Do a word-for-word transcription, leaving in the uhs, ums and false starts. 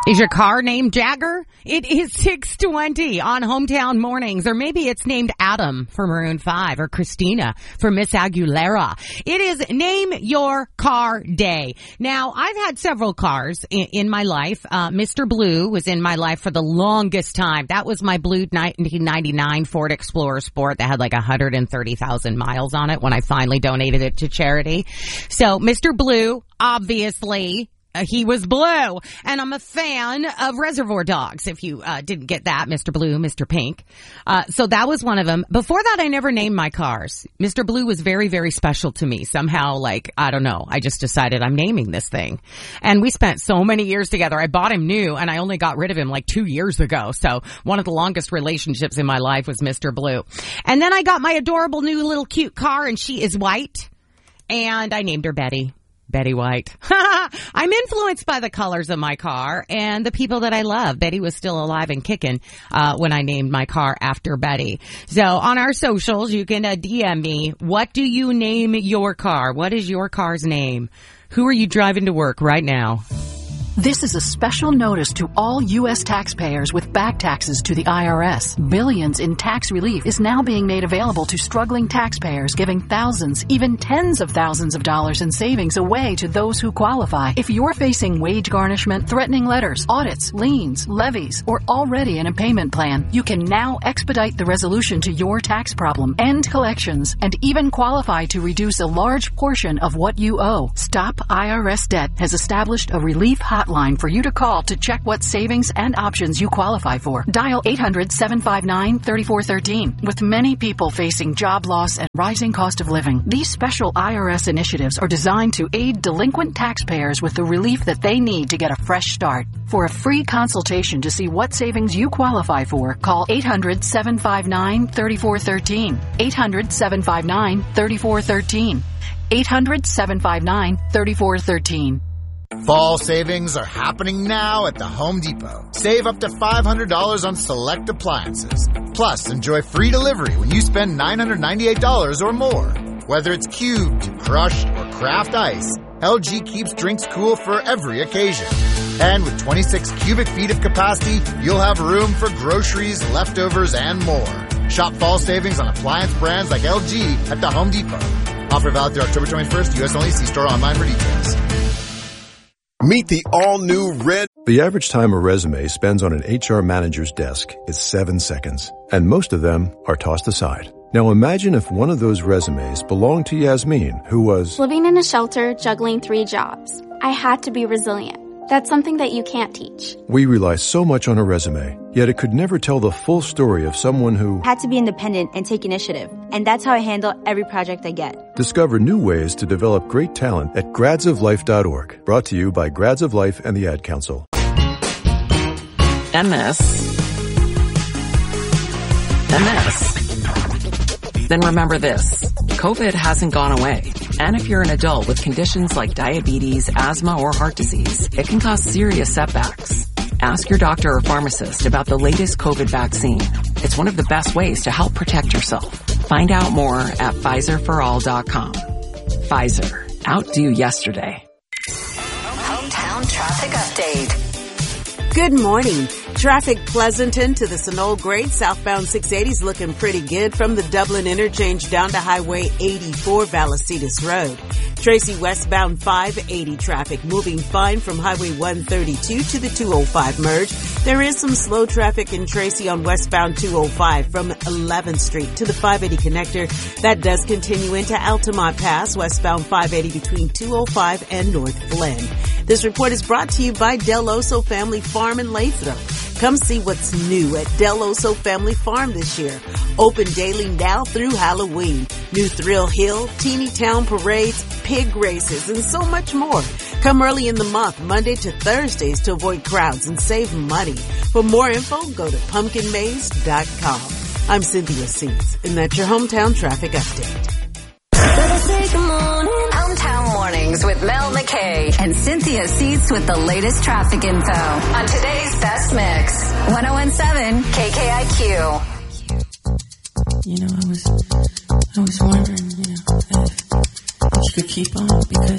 Is your car named Jagger? It is six twenty on Hometown Mornings, or maybe it's named Adam for Maroon five or Christina for Miss Aguilera. It is Name Your Car Day. Now, I've had several cars in, in my life. Uh, Mister Blue was in my life for the longest time. That was my blue nineteen ninety-nine Ford Explorer Sport that had like one hundred thirty thousand miles on it when I finally donated it to charity. So, Mister Blue, obviously, Uh, he was blue, and I'm a fan of Reservoir Dogs, if you uh, didn't get that, Mister Blue, Mister Pink. Uh, so that was one of them. Before that, I never named my cars. Mister Blue was very, very special to me. Somehow, like, I don't know, I just decided I'm naming this thing. And we spent so many years together. I bought him new, and I only got rid of him like two years ago. So one of the longest relationships in my life was Mister Blue. And then I got my adorable new little cute car, and she is white, and I named her Betty. Betty White. I'm influenced by the colors of my car and the people that I love. Betty was still alive and kicking uh when I named my car after Betty. So on our socials, you can uh, D M me. What do you name your car? What is your car's name? Who are you driving to work right now? This is a special notice to all U S taxpayers with back taxes to the I R S. Billions in tax relief is now being made available to struggling taxpayers, giving thousands, even tens of thousands of dollars in savings away to those who qualify. If you're facing wage garnishment, threatening letters, audits, liens, levies, or already in a payment plan, you can now expedite the resolution to your tax problem, end collections, and even qualify to reduce a large portion of what you owe. Stop I R S Debt has established a relief hotline line for you to call to check what savings and options you qualify for. Dial eight hundred, seven five nine, three four one three. With many people facing job loss and rising cost of living, these special I R S initiatives are designed to aid delinquent taxpayers with the relief that they need to get a fresh start. For a free consultation to see what savings you qualify for, call eight hundred, seven five nine, three four one three. eight hundred, seven five nine, three four one three. eight hundred, seven five nine, three four one three. Fall savings are happening now at the Home Depot. Save up to five hundred dollars on select appliances. Plus, enjoy free delivery when you spend nine hundred ninety-eight dollars or more. Whether it's cubed, crushed, or craft ice, L G keeps drinks cool for every occasion. And with twenty-six cubic feet of capacity, you'll have room for groceries, leftovers, and more. Shop fall savings on appliance brands like L G at the Home Depot. Offer valid through October twenty-first, U S only. See store online for details. Meet the all-new Red. The average time a resume spends on an H R manager's desk is seven seconds, and most of them are tossed aside. Now imagine if one of those resumes belonged to Yasmin, who was living in a shelter, juggling three jobs. I had to be resilient. That's something that you can't teach. We rely so much on a resume, yet it could never tell the full story of someone who had to be independent and take initiative. And that's how I handle every project I get. Discover new ways to develop great talent at grads of life dot org. Brought to you by Grads of Life and the Ad Council. And this. And this. Then remember this. COVID hasn't gone away. And if you're an adult with conditions like diabetes, asthma, or heart disease, it can cause serious setbacks. Ask your doctor or pharmacist about the latest COVID vaccine. It's one of the best ways to help protect yourself. Find out more at Pfizer for all dot com. Pfizer. Outdo yesterday. Hometown traffic update. Good morning. Traffic Pleasanton to the Sunol grade. Southbound six eighty is looking pretty good from the Dublin interchange down to Highway eighty-four, Vallecedis Road. Tracy westbound five eighty traffic moving fine from Highway one thirty-two to the two oh five merge. There is some slow traffic in Tracy on westbound two oh five from eleventh Street to the five eighty connector. That does continue into Altamont Pass, westbound five eighty between two oh five and North Glen. This report is brought to you by Del Oso Family Farm in Lathrop. Come see what's new at Del Oso Family Farm this year. Open daily now through Halloween. New Thrill Hill, Teeny Town parades, pig races, and so much more. Come early in the month, Monday to Thursdays, to avoid crowds and save money. For more info, go to pumpkin maze dot com. I'm Cynthia Seeds, and that's your Hometown Traffic Update. Hometown Mornings with Mel McKay and Cynthia Seeds with the latest traffic info on today's Best Mix. ten seventeen K K I Q. You know, I was, I was wondering, you know, if, if you could keep on, because